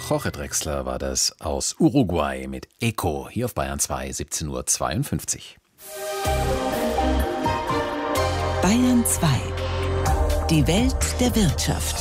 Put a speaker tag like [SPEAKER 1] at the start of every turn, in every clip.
[SPEAKER 1] Jorge Drexler war das aus Uruguay mit Eco, hier auf Bayern 2, 17:52 Uhr.
[SPEAKER 2] Bayern 2. Die Welt der Wirtschaft.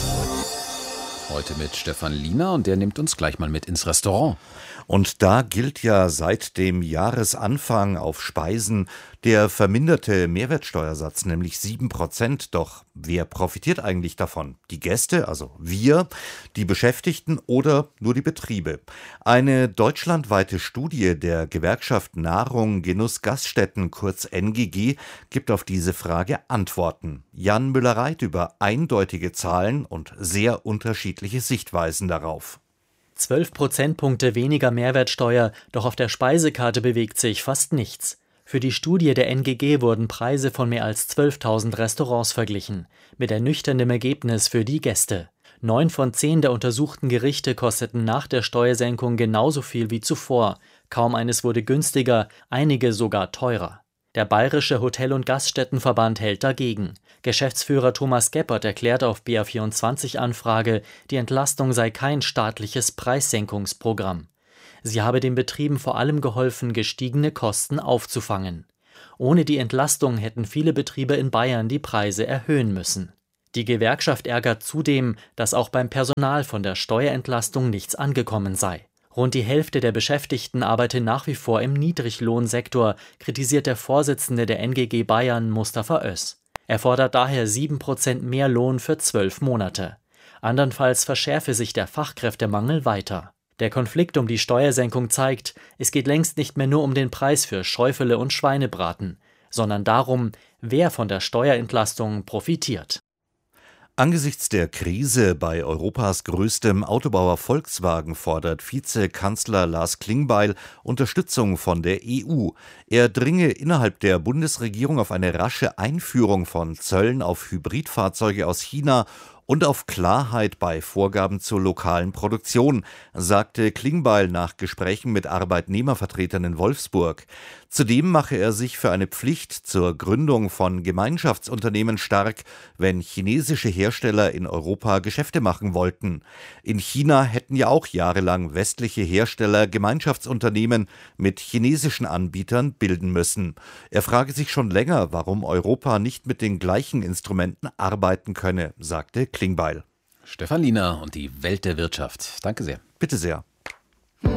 [SPEAKER 1] Heute mit Stefan Liener und der nimmt uns gleich mal mit ins Restaurant.
[SPEAKER 3] Und da gilt ja seit dem Jahresanfang auf Speisen der verminderte Mehrwertsteuersatz, nämlich 7%. Doch wer profitiert eigentlich davon? Die Gäste, also wir, die Beschäftigten oder nur die Betriebe? Eine deutschlandweite Studie der Gewerkschaft Nahrung, Genuss, Gaststätten, kurz NGG, gibt auf diese Frage Antworten. Jan Müller-Reit über eindeutige Zahlen und sehr unterschiedliche Sichtweisen darauf.
[SPEAKER 4] 12 Prozentpunkte weniger Mehrwertsteuer, doch auf der Speisekarte bewegt sich fast nichts. Für die Studie der NGG wurden Preise von mehr als 12.000 Restaurants verglichen, mit ernüchterndem Ergebnis für die Gäste. 9 von 10 der untersuchten Gerichte kosteten nach der Steuersenkung genauso viel wie zuvor. Kaum eines wurde günstiger, einige sogar teurer. Der Bayerische Hotel- und Gaststättenverband hält dagegen. Geschäftsführer Thomas Geppert erklärt auf BR24-Anfrage, die Entlastung sei kein staatliches Preissenkungsprogramm. Sie habe den Betrieben vor allem geholfen, gestiegene Kosten aufzufangen. Ohne die Entlastung hätten viele Betriebe in Bayern die Preise erhöhen müssen. Die Gewerkschaft ärgert zudem, dass auch beim Personal von der Steuerentlastung nichts angekommen sei. Rund die Hälfte der Beschäftigten arbeite nach wie vor im Niedriglohnsektor, kritisiert der Vorsitzende der NGG Bayern, Mustafa Öz. Er fordert daher 7% mehr Lohn für 12 Monate. Andernfalls verschärfe sich der Fachkräftemangel weiter. Der Konflikt um die Steuersenkung zeigt, es geht längst nicht mehr nur um den Preis für Schäufele und Schweinebraten, sondern darum, wer von der Steuerentlastung profitiert.
[SPEAKER 3] Angesichts der Krise bei Europas größtem Autobauer Volkswagen fordert Vizekanzler Lars Klingbeil Unterstützung von der EU. Er dringe innerhalb der Bundesregierung auf eine rasche Einführung von Zöllen auf Hybridfahrzeuge aus China und auf Klarheit bei Vorgaben zur lokalen Produktion, sagte Klingbeil nach Gesprächen mit Arbeitnehmervertretern in Wolfsburg. Zudem mache er sich für eine Pflicht zur Gründung von Gemeinschaftsunternehmen stark, wenn chinesische Hersteller in Europa Geschäfte machen wollten. In China hätten ja auch jahrelang westliche Hersteller Gemeinschaftsunternehmen mit chinesischen Anbietern bilden müssen. Er frage sich schon länger, warum Europa nicht mit den gleichen Instrumenten arbeiten könne, sagte Klingbeil.
[SPEAKER 1] Stefan Liener und die Welt der Wirtschaft. Danke sehr.
[SPEAKER 3] Bitte sehr.